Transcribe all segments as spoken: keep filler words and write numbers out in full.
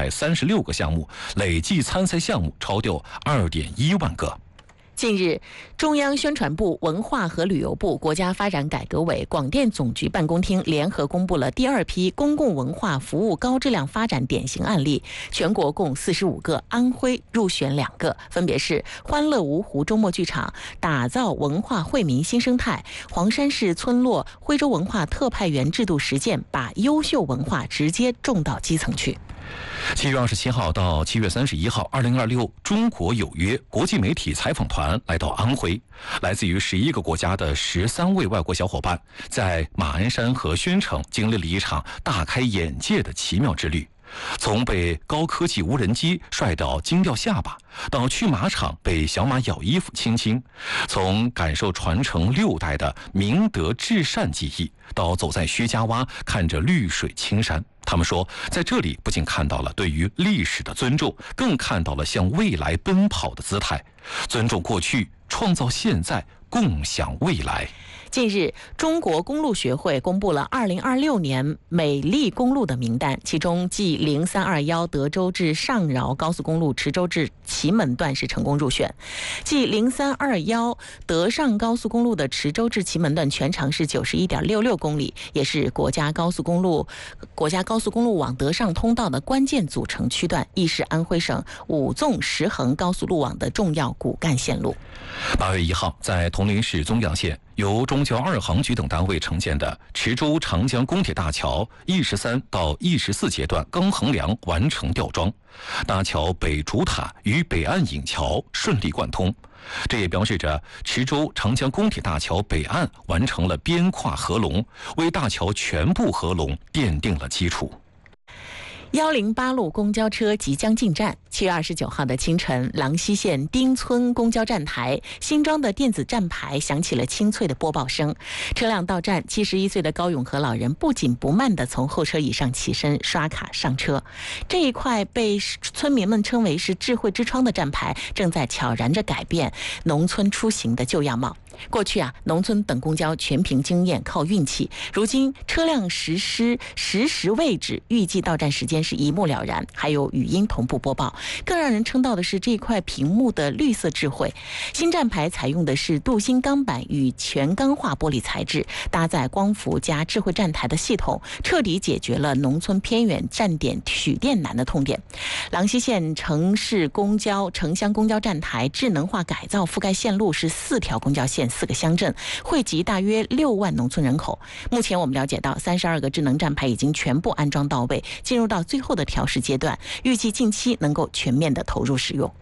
百三十六个项目，累计参赛项目超掉二点一万个。 近日，中央宣传部、文化和旅游部、国家发展改革委、广电总局办公厅联合公布了第二批公共文化服务高质量发展典型案例，全国共四十五个，安徽入选两个，分别是欢乐芜湖周末剧场打造文化惠民新生态，黄山市村落徽州文化特派员制度实践，把优秀文化直接种到基层去。 七月二十七号到七月三十一号，二零二六中国有约国际媒体采访团来到安徽，来自于十一个国家的十三位外国小伙伴，在马鞍山和宣城经历了一场大开眼界的奇妙之旅。从被高科技无人机帅到惊掉下巴，到去马场被小马咬衣服亲亲，从感受传承六代的明德至善技艺，到走在薛家洼看着绿水青山。他们说，在这里不仅看到了对于历史的尊重，更看到了向未来奔跑的姿态，尊重过去，创造现在，共享未来。 近日，中国公路学会公布了二零二六年美丽公路的名单，其中 G 零三二一德州至上饶高速公路池州至祁门段是成功入选。G 零三二一德上高速公路的池州至祁门段全长是 九十一点六六公里，也是国家高速公路国家高速公路网德上通道的关键组成区段，亦是安徽省五纵十横高速路网的重要骨干线路。 八月一号，在铜陵市宗阳县由中交二航局等单位承建的池州长江公铁大桥 E 十三到 E 十四阶段钢横梁完成吊装，大桥北主塔与北岸引桥顺利贯通，这也标志着池州长江公铁大桥北岸完成了边跨合龙，为大桥全部合龙奠定了基础。 一零八路公交车即将进站。七月二十九号的清晨，郎溪县丁村公交站台新装的电子站牌响起了清脆的播报声。车辆到站，七十一岁的高永和老人不紧不慢地从后车椅上起身，刷卡上车。这一块被村民们称为是智慧之窗的站牌，正在悄然着改变农村出行的旧样貌。过去啊，农村等公交全凭经验靠运气，如今车辆实施实时位置，预计到站时间是一目了然，还有语音同步播报。更让人称道的是这块屏幕的绿色智慧。新站牌采用的是镀锌钢板与全钢化玻璃材质，搭载光伏加智慧站台的系统，彻底解决了农村偏远站点取电难的痛点。郎溪县城市公交城乡公交站台智能化改造覆盖线路是四条公交线四个乡镇，汇集大约六万农村人口。目前我们了解到三十二个智能站牌已经全部安装到位，进入到最后的调试阶段，预计近期能够全面的投入使用。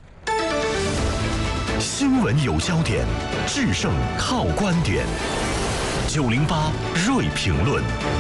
新闻有焦点，制胜靠观点。九零八锐评论。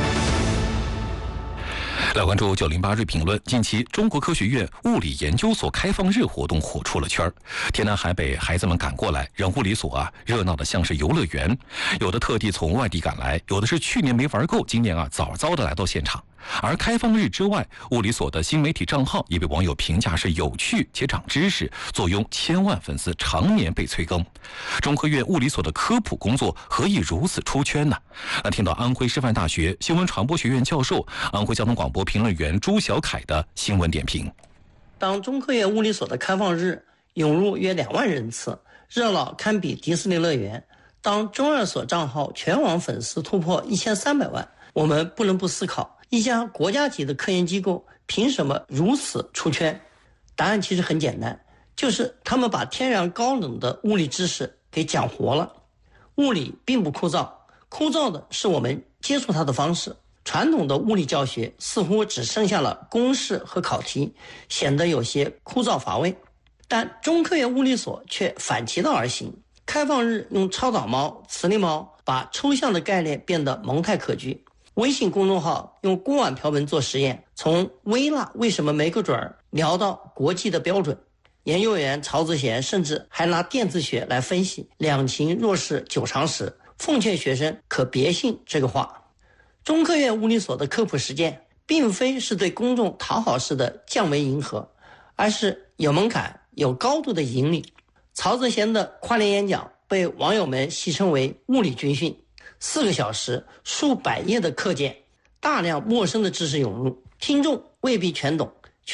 来关注九零八锐评论。近期，中国科学院物理研究所开放日活动火出了圈儿。天南海北孩子们赶过来，让物理所啊热闹的像是游乐园。有的特地从外地赶来，有的是去年没玩够，今年啊早早的来到现场。而开放日之外，物理所的新媒体账号也被网友评价是有趣且长知识，坐拥千万粉丝，常年被催更。中科院物理所的科普工作何以如此出圈呢？那听到安徽师范大学新闻传播学院教授、安徽交通广播评论员朱小凯的新闻点评。 当中科院物理所的开放日涌入约两万人次，热闹堪比迪士尼乐园。当中二所账号全网粉丝突破一千三百万，我们不能不思考，一家国家级的科研机构凭什么如此出圈？答案其实很简单，就是他们把天然高冷的物理知识给讲活了。物理并不枯燥，枯燥的是我们接触它的方式。传统的物理教学似乎只剩下了公式和考题，显得有些枯燥乏味。但中科院物理所却反其道而行，开放日用超导猫、磁力猫把抽象的概念变得蒙太可掬。微信公众号用锅碗瓢盆做实验，从微辣为什么没个准儿聊到国际的标准。研究员曹泽贤甚至还拿电子学来分析两情若是久长时，奉劝学生可别信这个话。中科院物理所的科普实践并非是对公众讨好式的降维迎合，而是有门槛有高度的引领。曹泽贤的跨年演讲被网友们戏称为物理军训，四个小时数百页的课件，大量陌生的知识涌入，听众未必全懂，